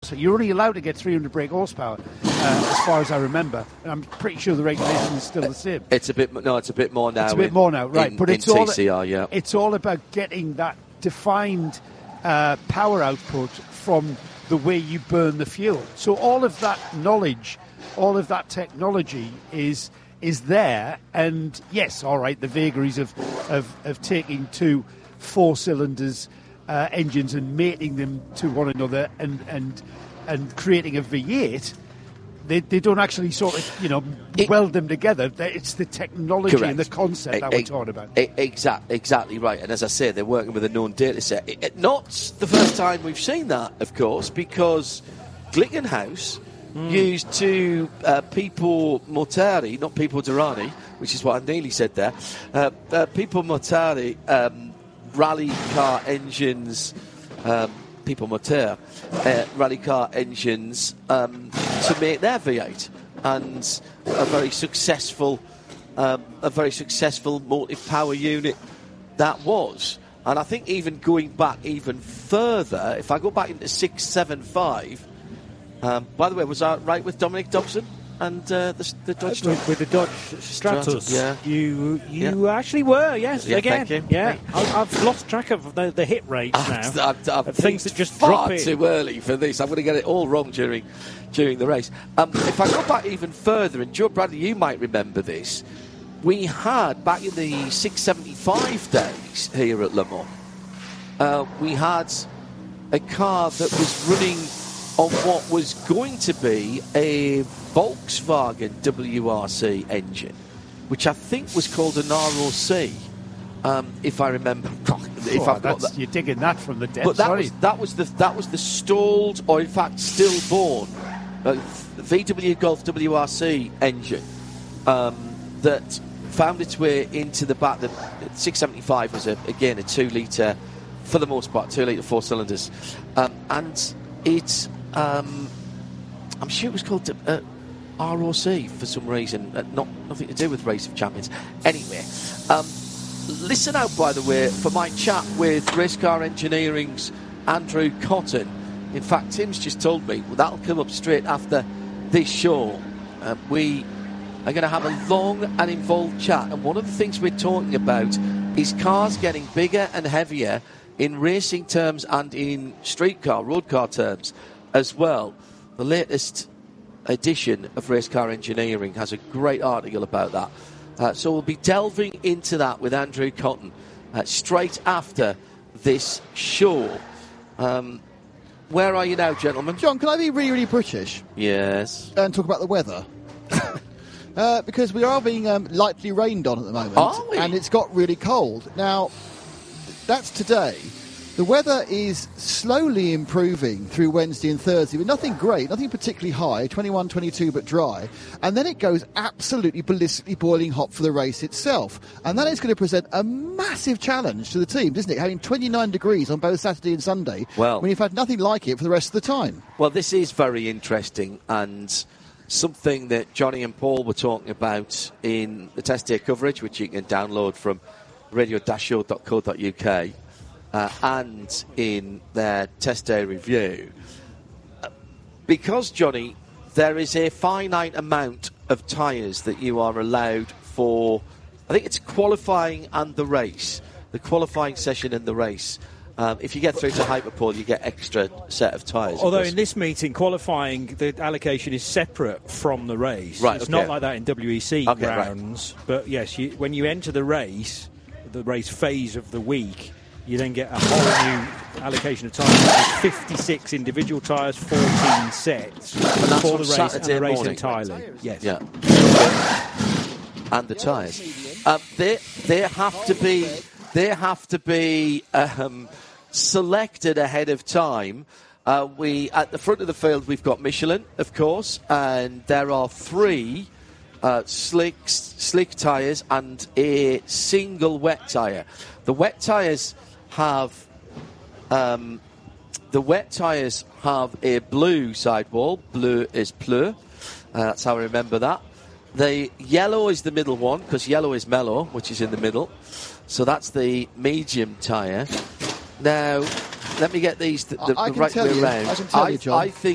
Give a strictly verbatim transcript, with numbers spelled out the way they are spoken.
So you're only allowed to get three hundred brake horsepower, uh, as far as I remember. And I'm pretty sure the regulation is still the same. It's a bit no, it's a bit more now. It's a bit in, more now, right? In, but it's in all T C R, yeah. It's all about getting that defined uh, power output from the way you burn the fuel. So all of that knowledge, all of that technology is is there. And yes, all right, the vagaries of of, of taking two four cylinders. Uh, engines and mating them to one another and and and creating a V eight, they they don't actually sort of you know it, weld them together. It's the technology correct. and the concept it, that we're it, talking about. It, exact, exactly right. And as I say, they're working with a known data set. It, it, not the first time we've seen that, of course, because Glickenhaus mm. used two uh, Pipo Motari, not Pipo Derani, which is what I nearly said there. Uh, uh, Pipo Motari. Um, rally car engines, um, Pipo Moteur, uh, rally car engines um, to make their V eight, and a very successful, um, a very successful motive power unit that was. And I think even going back even further, if I go back into six seven five, um, by the way, was I right with Dominic Dobson? And uh, the, the Dodge uh, with, with the Dodge Stratus, yeah. you you yeah. actually were, yes, yeah, again, thank you. yeah. I, I've lost track of the, the hit rates now. I've, I've, I've of things that just far drop in. too early for this. I'm going to get it all wrong during during the race. Um, if I go back even further, and Joe Bradley, you might remember this. We had back in the six seventy-five days here at Le Mans. Uh, we had a car that was running on what was going to be a Volkswagen W R C engine, which I think was called an R O C, um, if I remember. If oh, I've got that. You're digging that from the depths. But that sorry. was that was the that was the stalled, or in fact stillborn, uh, V W Golf W R C engine um, that found its way into the back. The six seventy-five was a, again a two litre, for the most part, two litre four cylinders, um, and it's. Um, I'm sure it was called uh, R O C for some reason, uh, not nothing to do with Race of Champions. Anyway, um, listen out, by the way, for my chat with Racecar Engineering's Andrew Cotton. In fact, Tim's just told me well, that'll come up straight after this show. Uh, we are going to have a long and involved chat, and one of the things we're talking about is cars getting bigger and heavier in racing terms and in street car, road car terms as well. The latest edition of Racecar Engineering has a great article about that. Uh, so we'll be delving into that with Andrew Cotton uh, straight after this show. Um, where are you now, gentlemen? John, can I be really, really British? Yes. And talk about the weather? uh, because we are being um, lightly rained on at the moment. Are we? And it's got really cold. Now, that's today. The weather is slowly improving through Wednesday and Thursday, but nothing great, nothing particularly high, twenty-one, twenty-two, but dry. And then it goes absolutely ballistically boiling hot for the race itself. And that is going to present a massive challenge to the team, isn't it? Having twenty-nine degrees on both Saturday and Sunday, well, when you've had nothing like it for the rest of the time. Well, this is very interesting, and something that Johnny and Paul were talking about in the test day coverage, which you can download from radio dash show dot co dot uk. Uh, and in their test day review. Uh, because, Johnny, there is a finite amount of tyres that you are allowed for, I think it's qualifying and the race, the qualifying session and the race. Um, if you get through to Hyperpole, you get extra set of tyres. Although in this meeting, qualifying, the allocation is separate from the race. Right, it's okay. not like that in W E C okay, rounds. Right. But, yes, you, when you enter the race, the race phase of the week, you then get a whole new allocation of tyres. fifty-six individual tyres, fourteen sets for the race Saturday and the race morning. entirely. Yes. Yeah. And the tyres. Uh, they they have to be they have to be um, selected ahead of time. Uh, we at the front of the field we've got Michelin, of course, and there are three uh, slick slick tyres and a single wet tyre. The wet tyres have um, the wet tyres have a blue sidewall. Blue is bleu. Uh, that's how I remember that. The yellow is the middle one because yellow is mellow, which is in the middle. So that's the medium tyre. Now, let me get these the, the, I the can right tell way you, around. I can tell I, you, John. I think